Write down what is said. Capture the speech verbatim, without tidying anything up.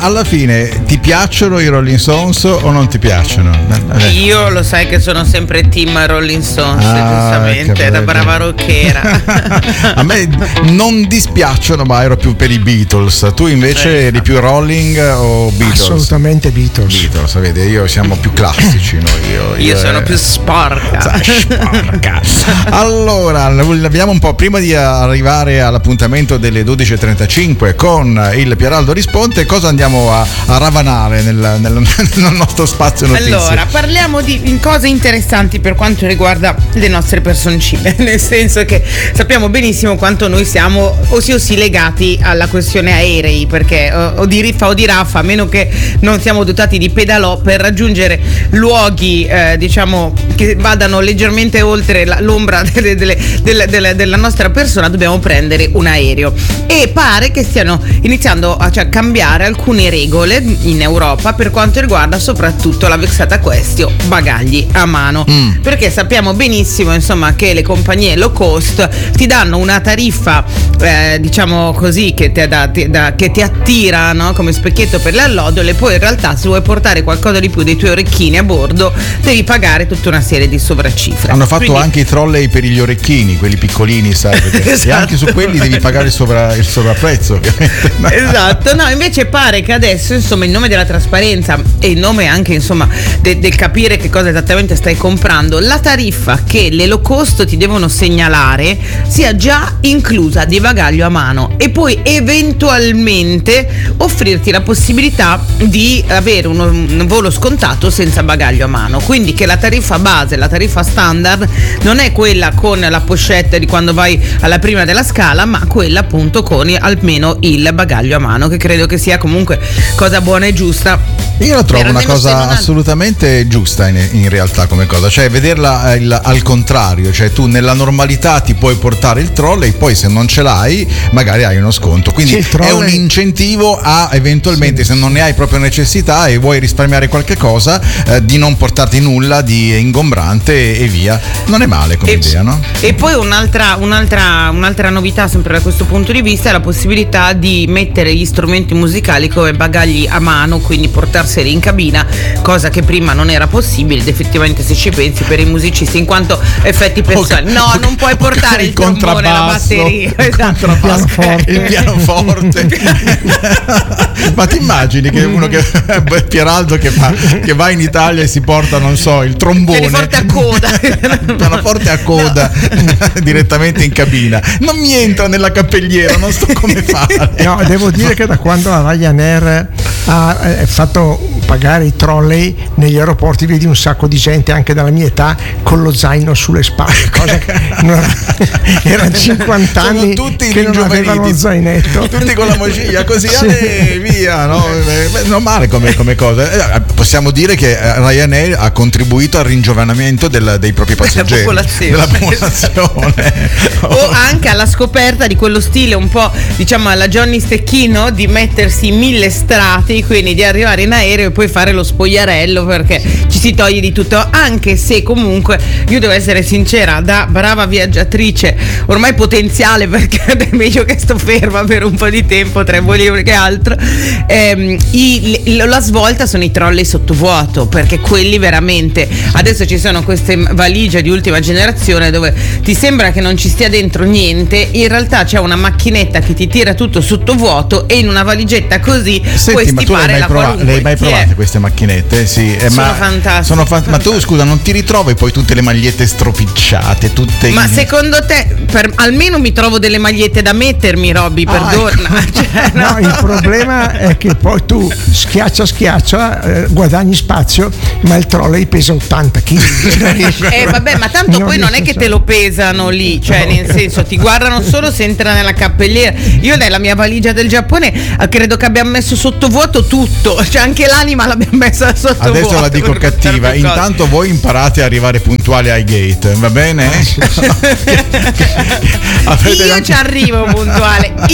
alla fine ti piacciono i Rolling Stones o non ti piacciono? Io lo sai che sono sempre team Rolling Stones, ah, giustamente, da brava rocchera. A me non dispiacciono, ma ero più per i Beatles. Tu invece eh, eri più Rolling o Beatles? Assolutamente Beatles. Beatles, vedi, io siamo più classici noi. Io, io, io sono è... più sporca. sporca. Allora, abbiamo un po' prima di arrivare all'appuntamento delle dodici e trentacinque con il Pieraldo Risponde, cosa andiamo a, a ravanare nel, nel, nel nostro spazio notizie? Allora, parliamo di cose interessanti per quanto riguarda le nostre personcine, nel senso che sappiamo benissimo quanto noi siamo osì osì legati alla questione aerei, perché o di riffa o di raffa, a meno che non siamo dotati di pedalò, per raggiungere luoghi eh, diciamo che vadano leggermente oltre la, l'ombra delle, delle, delle, delle, della nostra persona, dobbiamo prendere un aereo, e pare che stiano iniziando a cioè, cambiare alcune regole in Europa per quanto riguarda soprattutto la vexata questio bagagli a mano, mm. perché sappiamo benissimo insomma che le compagnie low cost ti danno una tariffa eh, diciamo così che ti, da, ti, da, che ti attira, no? Come specchietto per le allodole, poi in realtà se vuoi portare qualcosa di più dei tuoi orecchini a bordo devi pagare tutta una serie di sovracifre. Hanno fatto Quindi... anche i trolley per gli orecchini, quelli piccolini, sai, perché esatto. E anche su quelli devi pagare il, sovra, il sovrapprezzo ovviamente. Esatto, no, invece pare che adesso insomma in nome della trasparenza e in nome anche insomma de, del capire che cosa esattamente stai comprando, la tariffa che le low cost ti devono segnalare sia già inclusa di bagaglio a mano, e poi eventualmente offrirti la possibilità di avere uno, un volo scontato senza bagaglio a mano. Quindi che la tariffa base, la tariffa standard non è quella con la pochette di quando vai alla prima della scala, ma quella appunto con almeno il bagaglio a mano, che credo che sia comunque cosa buona e giusta. Io la trovo una cosa assolutamente giusta in, in realtà come cosa, cioè vederla il, al contrario, cioè tu nella normalità ti puoi portare il trolley, poi se non ce l'hai magari hai uno sconto, quindi sì, è un incentivo a eventualmente, sì, se non ne hai proprio necessità e vuoi risparmiare qualche cosa, eh, di non portarti nulla di ingombrante e, e via. Non è male come e, idea, no? E poi un'altra, un'altra, un'altra novità sempre da questo punto di vista è la possibilità di mettere gli strumenti musicali come bagagli a mano, quindi portarseli in cabina, cosa che prima non era possibile ed effettivamente se ci pensi per i musicisti in quanto effetti personali, no, okay, non puoi portare okay, il, il trombone, la batteria, il contrabbasso, il pianoforte. Ma ti immagini che uno che Pieraldo che fa che va in Italia e si porta, non so, il trombone, pianoforte a coda pianoforte a coda no. direttamente in cabina, non mi entra nella cappelliera, non so come fare. No, devo dire che da quando la Ryanair ha eh, fatto pagare i trolley negli aeroporti vedi un sacco di gente anche della mia età con lo zaino sulle spalle, cosa che non erano cinquanta anni che non avevano lo zainetto, tutti con la mociglia così, sì. Ale, via, no? Beh, non male come, come cosa. Possiamo dire che Ryanair ha contribuito al ringiovanimento del, dei propri passeggeri, popolazione. della popolazione o anche alla scoperta di quello stile un po' diciamo alla Johnny Stecchino di mettersi mille strati, quindi di arrivare in aereo e poi fare lo spogliarello, perché ci si toglie di tutto, anche se comunque io devo essere sincera, da brava viaggiatrice ormai potenziale, perché è meglio che sto ferma per un po' di tempo tra i voli che altro, ehm, i, la svolta sono i trolley sottovuoto, perché quelli veramente adesso ci sono queste valigie di ultima generazione dove ti sembra che non ci stia dentro niente, in realtà c'è una macchinetta che ti tira tutto sottovuoto e in una valigetta così Senti, puoi stipare la prova- qualunque. Le hai mai provate queste macchinette? Sì, eh, sono ma fantastiche. Sono fa- ma tu scusa, non ti ritrovi poi tutte le magliette stropicciate, tutte Ma in... secondo te per, almeno mi trovo delle magliette da mettermi, Robby, perdona. Ah, ecco. cioè, no. no, il problema è che poi tu schiaccia schiaccia eh, guadagni spazio, ma il trolley pesa ottanta chili. Eh vabbè, ma tanto non poi non è che te lo pesano lì, cioè nel senso ti guardano solo se entra nella cappelliera. Io nella mia valigia del Giappone credo che abbiamo messo sottovuoto tutto, cioè anche l'anima l'abbiamo messa sottovuoto. Adesso la dico cattiva, intanto voi imparate a arrivare puntuali ai gate, va bene? Io ci arrivo puntuale.